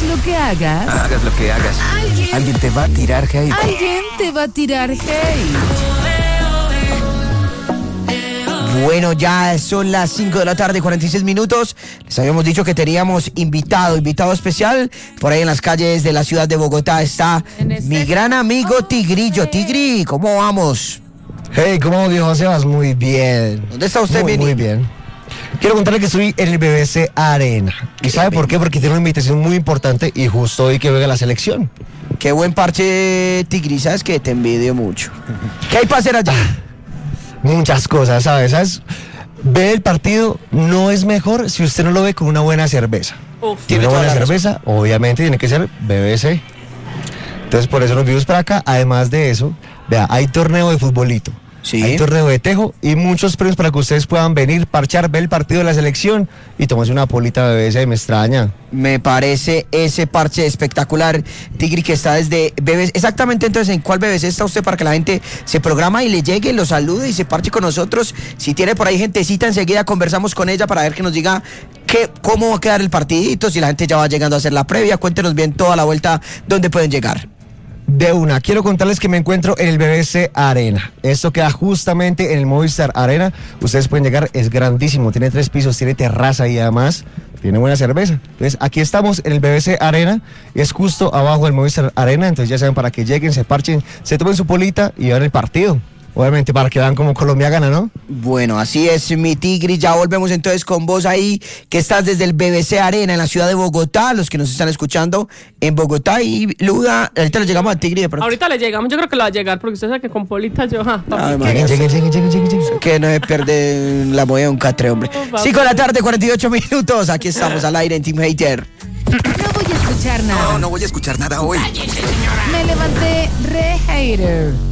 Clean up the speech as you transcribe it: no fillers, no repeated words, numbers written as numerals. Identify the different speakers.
Speaker 1: lo que hagas,
Speaker 2: Hagas lo que hagas. Alguien te va a tirar hate.
Speaker 1: alguien te va a tirar hate.
Speaker 3: Bueno, ya son las 5 de la tarde, 46 minutos. Les habíamos dicho que teníamos invitado especial. Por ahí en las calles de la ciudad de Bogotá está mi gran amigo Tigrillo. Tigri, ¿cómo vamos?
Speaker 4: Hey, ¿cómo dijo Sebas? Muy bien.
Speaker 3: ¿Dónde está usted,
Speaker 4: Muy,
Speaker 3: Vini?
Speaker 4: muy bien. Quiero contarle que estoy en el BBC Arena. ¿Y sabe por qué? Porque tiene una invitación muy importante y justo hoy que juega la selección.
Speaker 3: Qué buen parche, Tigri, sabes que te envidio mucho. ¿Qué hay para hacer allá?
Speaker 4: Muchas cosas, ¿sabes? Ver el partido no es mejor si usted no lo ve con una buena cerveza.
Speaker 3: Tiene
Speaker 4: Una
Speaker 3: toda
Speaker 4: buena
Speaker 3: la razón.
Speaker 4: cerveza, obviamente tiene que ser BBC. Entonces por eso nos vimos para acá. Además de eso, vea, hay torneo de futbolito.
Speaker 3: Sí.
Speaker 4: Hay torneo de tejo y muchos premios para que ustedes puedan venir, parchar, ver el partido de la selección y tomarse una polita BBC. Me extraña.
Speaker 3: Me parece ese parche espectacular, Tigri, que está desde BBC. Exactamente, entonces, ¿en cuál BBC está usted para que la gente se programa y le llegue, lo salude y se parche con nosotros? Si tiene por ahí gentecita, enseguida conversamos con ella para ver que nos diga cómo va a quedar el partidito, si la gente ya va llegando a hacer la previa. Cuéntenos bien toda la vuelta, dónde pueden llegar.
Speaker 4: De una, quiero contarles que me encuentro en el BBC Arena. Esto queda justamente en el Movistar Arena. Ustedes pueden llegar, es grandísimo, tiene 3 pisos, tiene terraza y además tiene buena cerveza. Entonces aquí estamos en el BBC Arena, es justo abajo del Movistar Arena. Entonces ya saben, para que lleguen, se parchen, se tomen su polita y vean el partido. Obviamente para que vean cómo Colombia gana, ¿no?
Speaker 3: Bueno, así es, mi Tigri. Ya volvemos entonces con vos ahí, que estás desde el BBC Arena en la ciudad de Bogotá, los que nos están escuchando en Bogotá. Y Luda, ahorita le llegamos a Tigri de pronto.
Speaker 5: Ahorita le llegamos, yo creo que lo va a llegar, porque usted sabe que con Polita yo,
Speaker 3: Ay, María,
Speaker 4: Lleguen.
Speaker 3: que no se pierde la movida de un catre, hombre.
Speaker 5: No,
Speaker 3: 5 de la tarde, 48 minutos. Aquí estamos al aire en Team Hater.
Speaker 1: No voy a escuchar nada.
Speaker 2: No voy a escuchar nada hoy.
Speaker 1: Me levanté re hater.